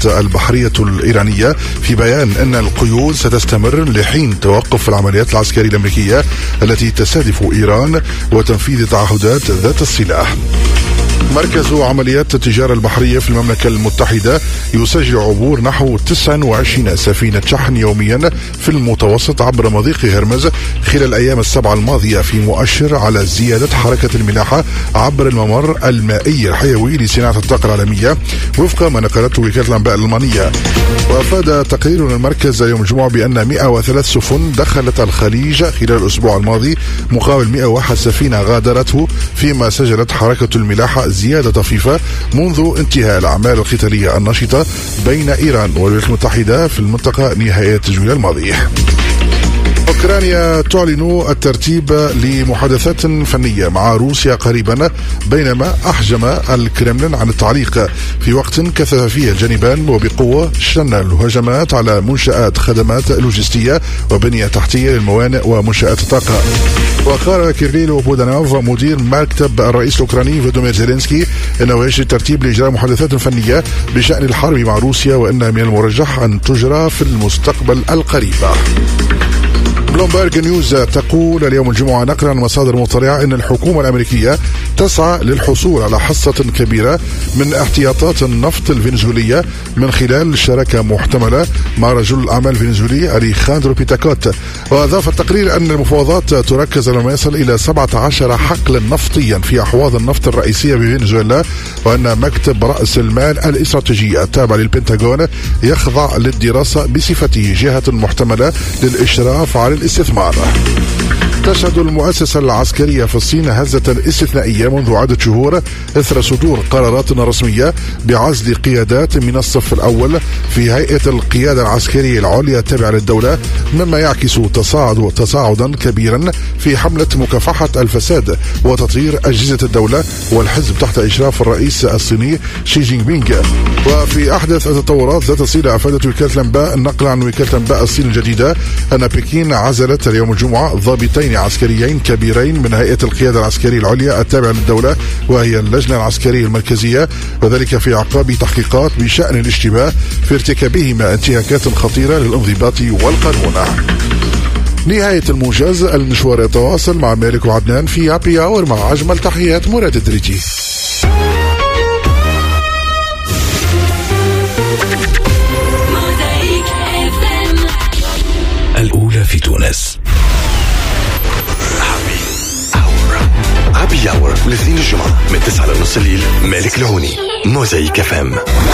البحرية الإيرانية في بيان أن القيود ستستمر لحين توقف العمليات العسكرية الأمريكية التي تستهدف إيران وتنفيذ تعهدات ذات السلاح. مركز عمليات التجارة البحرية في المملكة المتحدة يسجل عبور نحو 29 سفينة شحن يوميا في المتوسط عبر مضيق هرمز خلال الأيام السبعة الماضية، في مؤشر على زيادة حركة الملاحة عبر الممر المائي الحيوي لصناعة الطاقة العالمية وفق ما نقلته وكالة الأنباء الألمانية. وأفاد تقرير من المركز يوم الجمعة بأن 103 سفن دخلت الخليج خلال الأسبوع الماضي مقابل 101 سفينة غادرته، فيما سجلت حركة الملاحة زيادة طفيفة منذ انتهاء الأعمال القتالية النشطة بين إيران والولايات المتحدة في المنطقة نهاية جويلية الماضي. أوكرانيا تعلن الترتيب لمحادثات فنية مع روسيا قريبا، بينما أحجم الكرملين عن التعليق في وقت كثف فيه الجانبان وبقوة شن الهجمات على منشآت خدمات لوجستية وبنية تحتية للموانئ ومنشآت الطاقة. وقال كيريلو بودانوف مدير مكتب الرئيس الأوكراني فلاديمير زيلينسكي أنه يجري الترتيب لإجراء محادثات فنية بشأن الحرب مع روسيا، وأن من المرجح أن تجرى في المستقبل القريب. بلومبرج نيوز تقول اليوم الجمعة نقلا عن مصادر مطلعة أن الحكومة الأمريكية تسعى للحصول على حصة كبيرة من احتياطات النفط الفنزويلية من خلال شراكة محتملة مع رجل الأعمال الفنزويلي أليخاندرو بيتاكوت. وأضاف التقرير أن المفاوضات تركز على ما يصل إلى 17 حقلا نفطيا في أحواض النفط الرئيسية بفنزويلا، وأن مكتب رأس المال الاستراتيجي التابع للبنتاغون يخضع للدراسة بصفته جهة محتملة للإشراف على الاستثمار. تشهد المؤسسة العسكرية في الصين هزة استثنائية منذ عدة شهور إثر صدور قرارات رسمية بعزل قيادات من الصف الأول في هيئة القيادة العسكرية العليا التابعة للدولة، مما يعكس تصاعدا كبيرا في حملة مكافحة الفساد وتطوير أجهزة الدولة والحزب تحت إشراف الرئيس الصيني شي جين بينغ. وفي أحدث التطورات ذات الصلة أفادت وكالة الأنباء نقلا عن وكالة الأنباء الصين الجديدة أن بكين عزلت اليوم الجمعة ضابطين عسكريين كبيرين من هيئة القيادة العسكرية العليا التابعة للدولة وهي اللجنة العسكرية المركزية، وذلك في أعقاب تحقيقات بشأن الاشتباه في ارتكابهما انتهاكات خطيرة للانضباط والقانون. نهاية الموجز، المشوار يتواصل مع مالك وعدنان في هابي اور مع أجمل تحيات مراد الدريجي. الأولى في تونس. هابي اور الاثنين الجمعة من 9 لنص الليل. مالك العوني، موزايك FM.